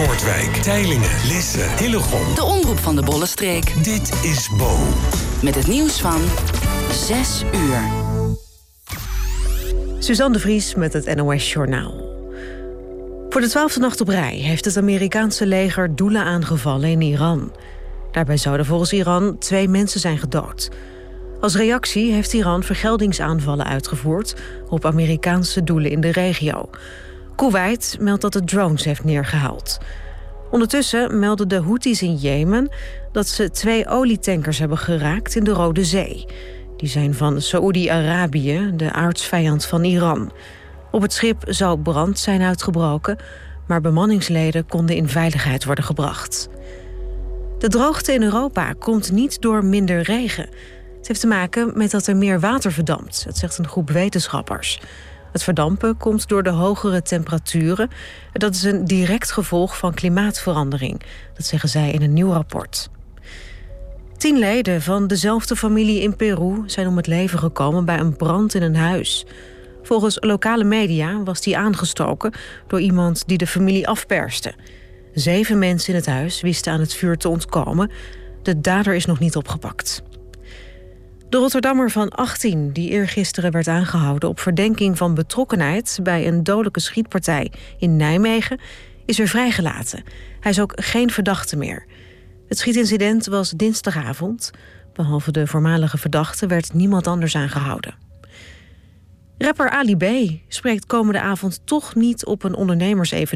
Noordwijk, Teylingen, Lisse, Hillegom. De omroep van de Bollenstreek. Dit is Bo. Met het nieuws van 6 uur. Suzanne de Vries met het NOS-journaal. Voor de 12e nacht op rij heeft het Amerikaanse leger doelen aangevallen in Iran. Daarbij zouden volgens Iran 2 mensen zijn gedood. Als reactie heeft Iran vergeldingsaanvallen uitgevoerd op Amerikaanse doelen in de regio. Koeweit meldt dat het drones heeft neergehaald. Ondertussen melden de Houthis in Jemen dat ze 2 olietankers hebben geraakt in de Rode Zee. Die zijn van Saoedi-Arabië, de aartsvijand van Iran. Op het schip zou brand zijn uitgebroken, maar bemanningsleden konden in veiligheid worden gebracht. De droogte in Europa komt niet door minder regen. Het heeft te maken met dat er meer water verdampt, dat zegt een groep wetenschappers. Het verdampen komt door de hogere temperaturen. Dat is een direct gevolg van klimaatverandering. Dat zeggen zij in een nieuw rapport. 10 leden van dezelfde familie in Peru zijn om het leven gekomen bij een brand in een huis. Volgens lokale media was die aangestoken door iemand die de familie afperste. 7 mensen in het huis wisten aan het vuur te ontkomen. De dader is nog niet opgepakt. De Rotterdammer van 18, die eergisteren werd aangehouden op verdenking van betrokkenheid bij een dodelijke schietpartij in Nijmegen, is weer vrijgelaten. Hij is ook geen verdachte meer. Het schietincident was dinsdagavond. Behalve de voormalige verdachte werd niemand anders aangehouden. Rapper Ali B spreekt komende avond toch niet op een ondernemersevenement